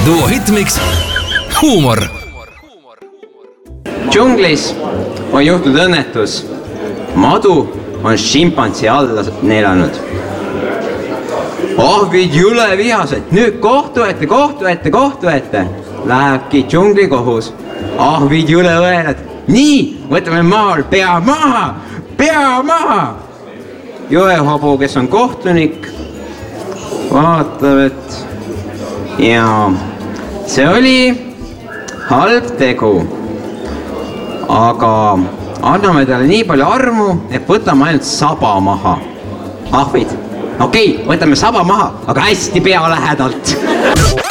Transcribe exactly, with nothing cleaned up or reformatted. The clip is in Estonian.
Duo Hitmix huumor. Džunglis on juhtunud õnnetus. Madu on šimpansi alla neelanud. Ahvid jule vihased. Nüüd kohtu ette, kohtu ette, kohtu ette. Lähebki džungli kohus. Ahvid jule õelad. Nii, võtame maal pea maha, pea maha. Jõehobu, kes on kohtunik, vaatab, et ja see oli halb tegu, aga anname talle nii palju armu, et võtame ainult saba maha. Ahvid, okei, võtame saba maha, aga hästi pea lähedalt.